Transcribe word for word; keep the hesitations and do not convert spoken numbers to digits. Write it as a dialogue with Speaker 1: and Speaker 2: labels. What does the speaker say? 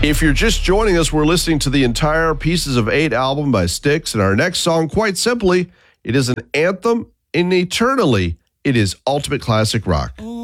Speaker 1: If you're just joining us, we're listening to the entire Pieces of Eight album by Styx, and our next song, quite simply, it is an anthem, and eternally, it is ultimate classic rock.